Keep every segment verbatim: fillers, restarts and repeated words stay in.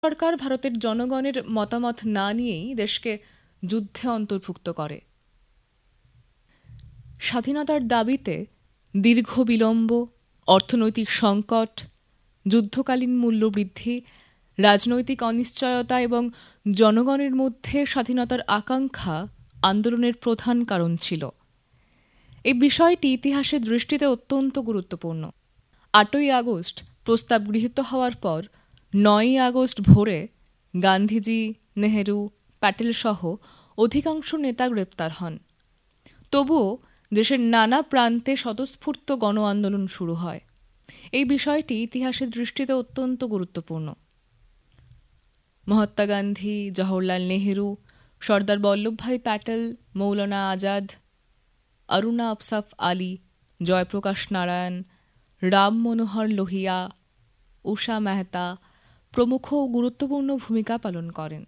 সরকার ভারতের জনগণের মতামত না নিয়েই দেশকে যুদ্ধে অন্তর্ভুক্ত করে। স্বাধীনতার দাবিতে দীর্ঘ বিলম্ব, অর্থনৈতিক সংকট, যুদ্ধকালীন মূল্যবৃদ্ধি, রাজনৈতিক অনিশ্চয়তা এবং জনগণের মধ্যে স্বাধীনতার আকাঙ্ক্ষা আন্দোলনের প্রধান কারণ ছিল। এই বিষয়টি ইতিহাসের দৃষ্টিতে অত্যন্ত গুরুত্বপূর্ণ। আটই আগস্ট প্রস্তাব গৃহীত হওয়ার পর নয়ই আগস্ট ভোরে গান্ধীজি, নেহেরু, প্যাটেল সহ অধিকাংশ নেতা গ্রেপ্তার হন। তবুও দেশের নানা প্রান্তে স্বতঃস্ফূর্ত গণ আন্দোলন শুরু হয়। এই বিষয়টি ইতিহাসের দৃষ্টিতে অত্যন্ত গুরুত্বপূর্ণ। মহাত্মা গান্ধী, জওহরলাল নেহেরু, সর্দার বল্লভভাই প্যাটেল, মৌলানা আজাদ, অরুণা আফসাফ আলী, জয়প্রকাশ নারায়ণ, রাম মনোহর লোহিয়া, উষা মেহতা প্রমুখ গুরুত্বপূর্ণ ভূমিকা পালন করেন।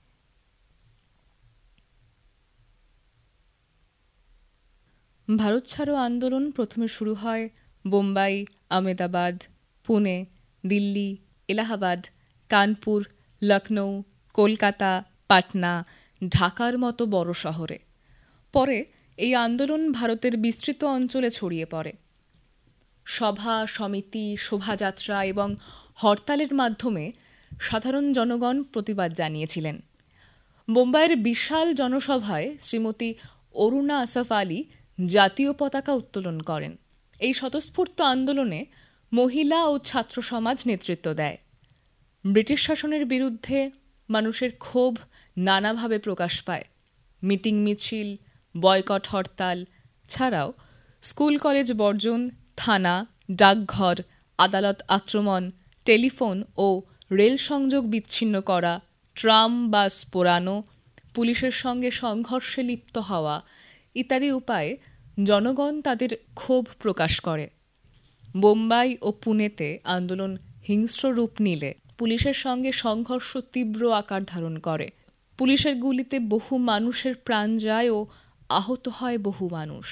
ভারত ছাড়ো আন্দোলন প্রথমে শুরু হয় বোম্বাই, আহমেদাবাদ, পুনে, দিল্লি, এলাহাবাদ, কানপুর, লখনৌ, কলকাতা, পাটনা, ঢাকার মতো বড় শহরে। পরে এই আন্দোলন ভারতের বিস্তৃত অঞ্চলে ছড়িয়ে পড়ে। সভা, সমিতি, শোভাযাত্রা এবং হরতালের মাধ্যমে সাধারণ জনগণ প্রতিবাদ জানিয়েছিলেন। বোম্বাইয়ের বিশাল জনসভায় শ্রীমতী অরুণা আসফ আলী জাতীয় পতাকা উত্তোলন করেন। এই স্বতঃস্ফূর্ত আন্দোলনে মহিলা ও ছাত্র সমাজ নেতৃত্ব দেয়। ব্রিটিশ শাসনের বিরুদ্ধে মানুষের ক্ষোভ নানাভাবে প্রকাশ পায়। মিটিং, মিছিল, বয়কট, হরতাল ছাড়াও স্কুল কলেজ বর্জন, থানা, ডাকঘর, আদালত আক্রমণ, টেলিফোন ও রেল সংযোগ বিচ্ছিন্ন করা, ট্রাম বাস পোড়ানো, পুলিশের সঙ্গে সংঘর্ষে লিপ্ত হওয়া ইত্যাদি উপায়ে জনগণ তাদের ক্ষোভ প্রকাশ করে। বোম্বাই ও পুনেতে আন্দোলন হিংস্র রূপ নিলে পুলিশের সঙ্গে সংঘর্ষ তীব্র আকার ধারণ করে। পুলিশের গুলিতে বহু মানুষের প্রাণ যায় ও আহত হয় বহু মানুষ।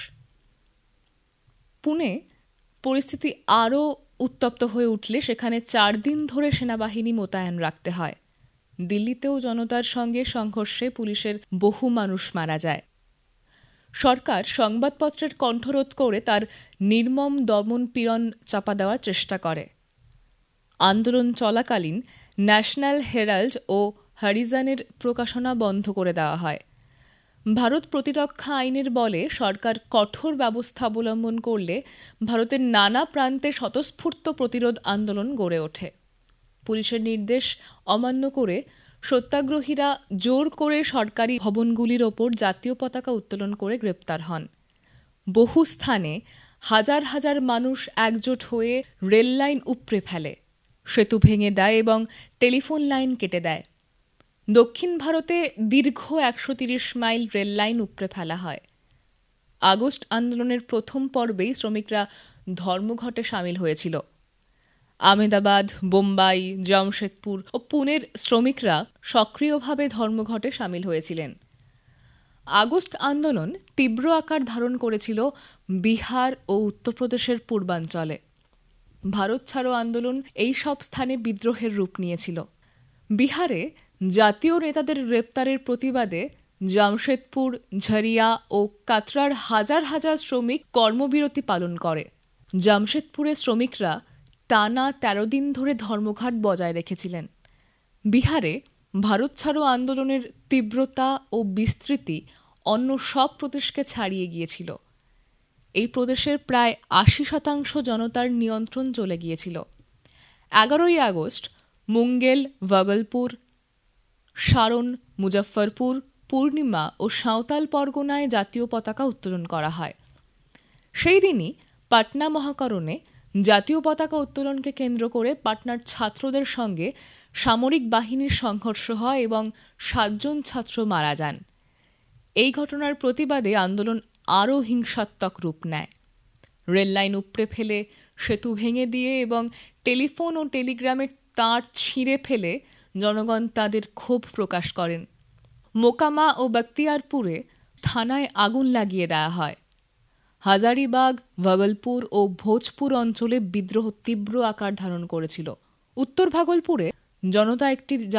পুনে পরিস্থিতি আরও উত্তপ্ত হয়ে উঠলে সেখানে চার দিন ধরে সেনাবাহিনী মোতায়েন রাখতে হয়। দিল্লিতেও জনতার সঙ্গে সংঘর্ষে পুলিশের বহু মানুষ মারা যায়। সরকার সংবাদপত্রের কণ্ঠরোধ করে তার নির্মম দমন পীড়ন চাপা দেওয়ার চেষ্টা করে। আন্দোলন চলাকালীন ন্যাশনাল হেরাল্ড ও হরিজনের প্রকাশনা বন্ধ করে দেওয়া হয়। ভারত প্রতিরক্ষা আইনের বলে সরকার কঠোর ব্যবস্থা অবলম্বন করলে ভারতের নানা প্রান্তে স্বতঃস্ফূর্ত প্রতিরোধ আন্দোলন গড়ে ওঠে। পুলিশের নির্দেশ অমান্য করে সত্যাগ্রহীরা জোর করে সরকারি ভবনগুলির ওপর জাতীয় পতাকা উত্তোলন করে গ্রেপ্তার হন। বহু স্থানে হাজার হাজার মানুষ একজোট হয়ে রেল লাইন উপড়ে ফেলে, সেতু ভেঙে দেয় এবং টেলিফোন লাইন কেটে দেয়। দক্ষিণ ভারতে দীর্ঘ একশো তিরিশ মাইল রেল লাইন উপড়ে ফেলা হয়। আগস্ট আন্দোলনের প্রথম পর্বেই শ্রমিকরা ধর্মঘটে সামিল হয়েছিল। আহমেদাবাদ, বোম্বাই, জামশেদপুর ও পুনের শ্রমিকরা সক্রিয়ভাবে ধর্মঘটে সামিল হয়েছিলেন। আগস্ট আন্দোলন তীব্র আকার ধারণ করেছিল বিহার ও উত্তরপ্রদেশের পূর্বাঞ্চলে। ভারত ছাড়ো আন্দোলন এই সব স্থানে বিদ্রোহের রূপ নিয়েছিল। বিহারে জাতীয় নেতাদের গ্রেপ্তারের প্রতিবাদে জামশেদপুর, ঝরিয়া ও কাতরার হাজার হাজার শ্রমিক কর্মবিরতি পালন করে। জামশেদপুরে শ্রমিকরা টানা তেরো দিন ধরে ধর্মঘট বজায় রেখেছিলেন। বিহারে ভারত ছাড়ো আন্দোলনের তীব্রতা ও বিস্তৃতি অন্য সব প্রদেশকে ছাড়িয়ে গিয়েছিল। এই প্রদেশের প্রায় আশি শতাংশ জনতার নিয়ন্ত্রণ চলে গিয়েছিল। এগারোই আগস্ট মুঙ্গেল, ভাগলপুর, সারন, মুজফ্ফরপুর, পূর্ণিমা ও সাঁওতাল পরগনায় জাতীয় পতাকা উত্তোলন করা হয়। সেই দিনই পাটনা মহাকরণে জাতীয় পতাকা উত্তোলনকে কেন্দ্র করে পাটনার ছাত্রদের সঙ্গে সামরিক বাহিনীর সংঘর্ষ হয় এবং সাতজন ছাত্র মারা যান। এই ঘটনার প্রতিবাদে আন্দোলন আরও হিংসাত্মক রূপ নেয়। রেললাইন উপড়ে ফেলে, সেতু ভেঙে দিয়ে এবং টেলিফোন ও টেলিগ্রামের তার ছিঁড়ে ফেলে জনগণ তাদের ক্ষোভ প্রকাশ করেন। মোকামা ও বখতিয়ারপুরে থানায় আগুন লাগিয়ে দেওয়া হয়। হাজারিবাগ, ভাগলপুর ও ভোজপুর অঞ্চলে বিদ্রোহ তীব্র আকার ধারণ করেছিল। উত্তর ভাগলপুরে জনতা একটি